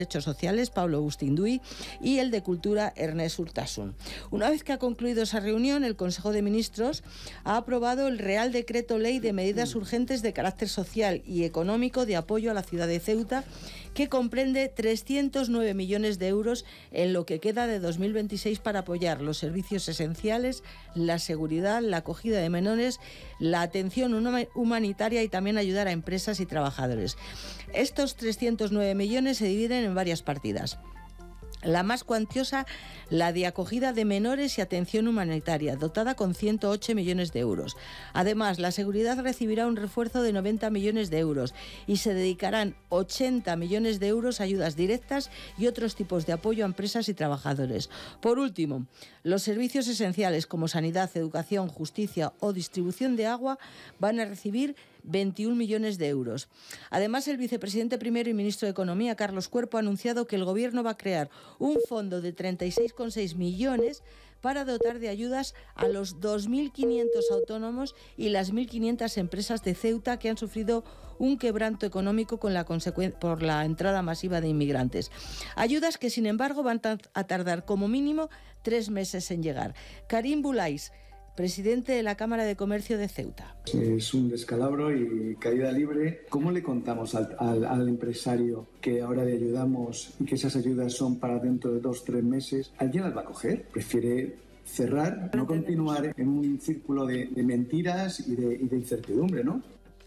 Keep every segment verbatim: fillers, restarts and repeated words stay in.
Derechos Sociales, Pablo Bustinduy, y el de Cultura, Ernest Urtasun. Una vez que ha concluido esa reunión, el Consejo de Ministros ha aprobado el Real Decreto Ley de Medidas Urgentes de Carácter Social y Económico de apoyo a la ciudad de Ceuta, que comprende trescientos nueve millones de euros en lo que queda de dos mil veintiséis para apoyar los servicios esenciales, la seguridad, la acogida de menores, la atención humanitaria y también ayudar a empresas y trabajadores. Estos trescientos nueve millones se dividen en varias partidas. La más cuantiosa, la de acogida de menores y atención humanitaria, dotada con ciento ocho millones de euros. Además, la seguridad recibirá un refuerzo de noventa millones de euros y se dedicarán ochenta millones de euros a ayudas directas y otros tipos de apoyo a empresas y trabajadores. Por último, los servicios esenciales como sanidad, educación, justicia o distribución de agua van a recibir veintiún millones de euros. Además, el vicepresidente primero y ministro de Economía, Carlos Cuerpo, ha anunciado que el Gobierno va a crear un fondo de treinta y seis coma seis millones para dotar de ayudas a los dos mil quinientos autónomos y las mil quinientas empresas de Ceuta que han sufrido un quebranto económico con la consecu- por la entrada masiva de inmigrantes. Ayudas que, sin embargo, van a tardar como mínimo tres meses en llegar. Karim Boulais, presidente de la Cámara de Comercio de Ceuta. Es un descalabro y caída libre. ¿Cómo le contamos al, al, al empresario que ahora le ayudamos y que esas ayudas son para dentro de dos, tres meses? ¿Alguien las va a coger? Prefiere cerrar, no continuar en un círculo de, de mentiras y de, y de incertidumbre, ¿no?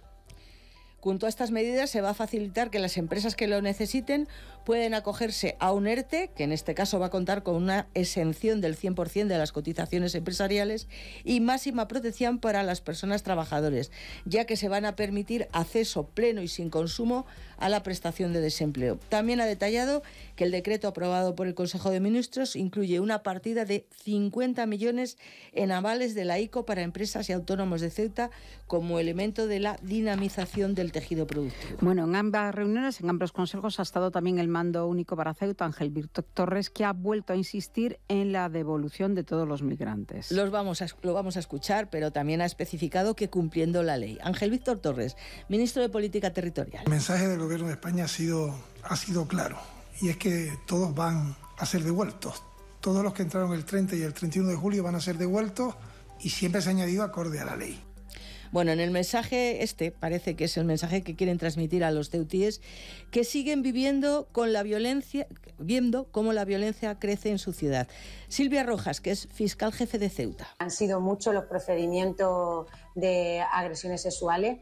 Junto a estas medidas se va a facilitar que las empresas que lo necesiten pueden acogerse a un ERTE, que en este caso va a contar con una exención del cien por ciento de las cotizaciones empresariales y máxima protección para las personas trabajadoras, ya que se van a permitir acceso pleno y sin consumo a la prestación de desempleo. También ha detallado que el decreto aprobado por el Consejo de Ministros incluye una partida de cincuenta millones en avales de la ICO para empresas y autónomos de Ceuta como elemento de la dinamización del tejido productivo. Bueno, en ambas reuniones, en ambos consejos, ha estado también el mando único para Ceuta, Ángel Víctor Torres, que ha vuelto a insistir en la devolución de todos los migrantes. Los vamos a, lo vamos a escuchar, pero también ha especificado que cumpliendo la ley. Ángel Víctor Torres, ministro de Política Territorial. El mensaje del Gobierno de España ha sido, ha sido claro, y es que todos van a ser devueltos. Todos los que entraron el treinta y el treinta y uno de julio van a ser devueltos y siempre se ha añadido acorde a la ley. Bueno, en el mensaje este, parece que es el mensaje que quieren transmitir a los ceutíes, que siguen viviendo con la violencia, viendo cómo la violencia crece en su ciudad. Silvia Rojas, que es fiscal jefe de Ceuta. Han sido muchos los procedimientos de agresiones sexuales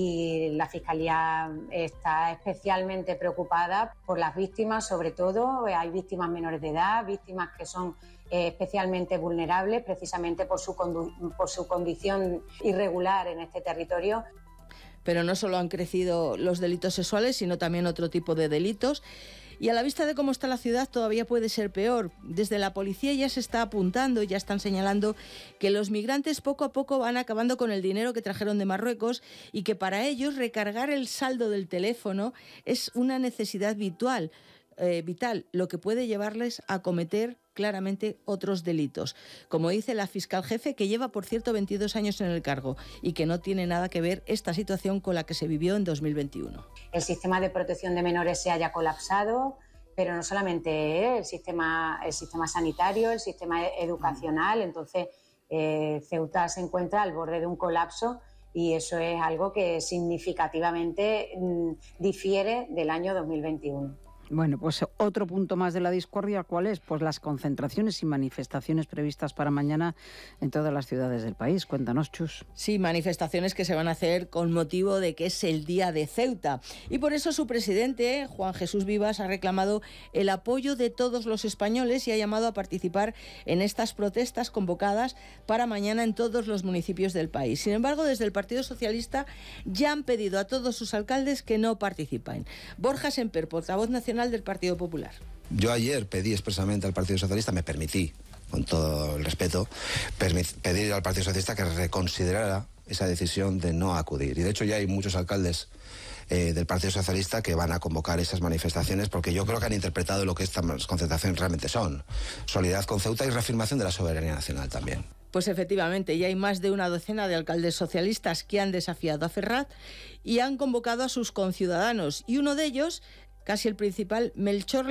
y la Fiscalía está especialmente preocupada por las víctimas, sobre todo hay víctimas menores de edad, víctimas que son eh, especialmente vulnerables precisamente por su, condu- por su condición irregular en este territorio. Pero no solo han crecido los delitos sexuales, sino también otro tipo de delitos. Y a la vista de cómo está la ciudad todavía puede ser peor. Desde la policía ya se está apuntando, ya están señalando que los migrantes poco a poco van acabando con el dinero que trajeron de Marruecos y que para ellos recargar el saldo del teléfono es una necesidad vital, eh, vital, lo que puede llevarles a cometer claramente otros delitos. Como dice la fiscal jefe, que lleva, por cierto, veintidós años en el cargo y que no tiene nada que ver esta situación con la que se vivió en dos mil veintiuno. El sistema de protección de menores se haya colapsado, pero no solamente el sistema, el sistema sanitario, el sistema educacional. Entonces, eh, Ceuta se encuentra al borde de un colapso y eso es algo que significativamente mmm, difiere del año dos mil veintiuno. Bueno, pues otro punto más de la discordia, ¿cuál es? Pues las concentraciones y manifestaciones previstas para mañana en todas las ciudades del país. Cuéntanos, Chus. Sí, manifestaciones que se van a hacer con motivo de que es el Día de Ceuta. Y por eso su presidente, Juan Jesús Vivas, ha reclamado el apoyo de todos los españoles y ha llamado a participar en estas protestas convocadas para mañana en todos los municipios del país. Sin embargo, desde el Partido Socialista ya han pedido a todos sus alcaldes que no participen. Borja Semper, portavoz nacional del Partido Popular. Yo ayer pedí expresamente al Partido Socialista, me permití, con todo el respeto, pedir al Partido Socialista que reconsiderara esa decisión de no acudir. Y de hecho ya hay muchos alcaldes eh, del Partido Socialista que van a convocar esas manifestaciones porque yo creo que han interpretado lo que estas concentraciones realmente son. Solidaridad con Ceuta y reafirmación de la soberanía nacional también. Pues efectivamente, ya hay más de una docena de alcaldes socialistas que han desafiado a Ferraz y han convocado a sus conciudadanos. Y uno de ellos casi el principal, Melchor